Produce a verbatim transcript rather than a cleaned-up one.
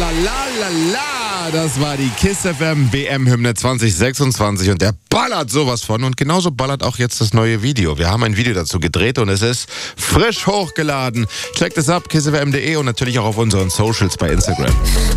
la la la la, das war die KISS F M W M-Hymne zwanzig sechsundzwanzig und der ballert sowas von und genauso ballert auch jetzt das neue Video. Wir haben ein Video dazu gedreht und es ist frisch hochgeladen. Checkt es ab, kiss f m punkt de und natürlich auch auf unseren Socials bei Instagram.